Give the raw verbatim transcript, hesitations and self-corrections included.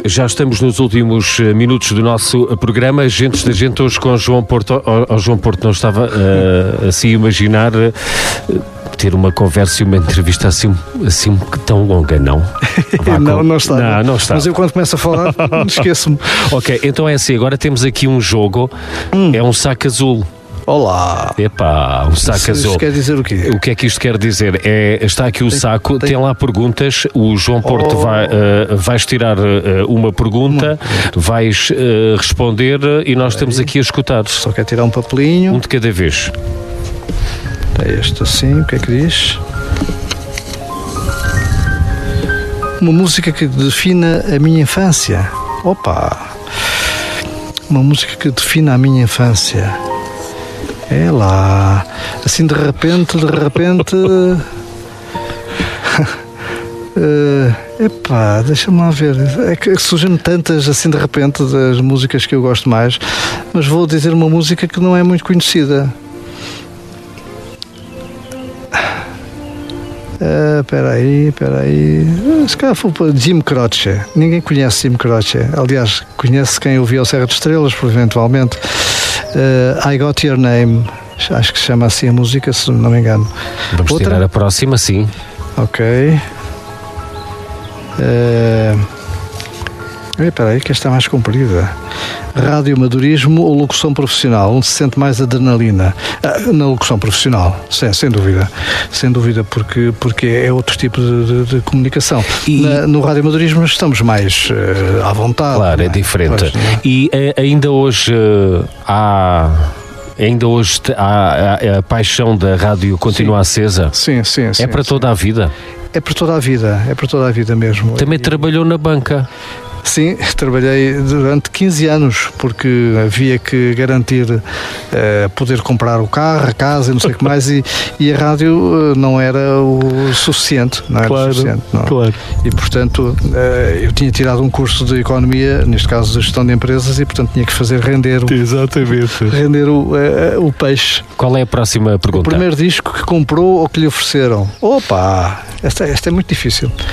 Já estamos nos últimos minutos do nosso programa. Gentes da gente hoje com João Porto. O João Porto não estava uh, assim a imaginar uh, ter uma conversa e uma entrevista assim, assim tão longa, não? Vá, não, com... não está. Não, não está. Mas eu quando começo a falar, esqueço-me. Ok, então é assim, agora temos aqui um jogo, hum. é um saco azul. Olá! Epá, um saco Isso, azul. Isto quer dizer o quê? O que é que isto quer dizer? É, está aqui o tem, saco, tem... tem lá perguntas, o João Porto oh. vai, uh, vais tirar uh, uma pergunta, hum. vais uh, responder e nós Aí. estamos aqui a escutar. Só quer tirar um papelinho. Um de cada vez. É este assim, o que é que diz? Uma música que defina a minha infância. Opa! Uma música que defina a minha infância. É lá, assim de repente, de repente. uh, epá, deixa-me lá ver. É que surgem tantas assim de repente das músicas que eu gosto mais, mas vou dizer uma música que não é muito conhecida. Espera uh, aí, espera aí. Se calhar foi para Jim Croce. Ninguém conhece Jim Croce. Aliás, conhece quem ouviu o Serra de Estrelas, por eventualmente. Uh, I Got Your Name. Acho que se chama assim a música, se não me engano. Vamos Outra? tirar a próxima, sim. Ok. Uh, espera aí, que esta é mais comprida. Radioamadorismo ou locução profissional? Onde se sente mais adrenalina? Ah, na locução profissional, sem, sem dúvida. Sem dúvida, porque, porque é outro tipo de, de, de comunicação. E... Na, no radioamadorismo estamos mais uh, à vontade. Claro, é, é diferente. Pois, é. E uh, ainda hoje uh, há... Ainda hoje há, há, a paixão da rádio continua sim. acesa? Sim, sim, sim. É para sim. toda a vida? É para toda a vida, é para toda a vida mesmo. Também e... trabalhou na banca? Sim, trabalhei durante quinze anos, porque havia que garantir uh, poder comprar o carro, a casa e não sei o que mais, e, e a rádio uh, não era o suficiente. Não era claro, o suficiente, não. Claro. E, portanto, uh, eu tinha tirado um curso de economia, neste caso de gestão de empresas, e, portanto, tinha que fazer render o, Exatamente. Render o, uh, o peixe. Qual é a próxima pergunta? O primeiro disco que comprou ou que lhe ofereceram? Opa! Esta, esta é muito difícil.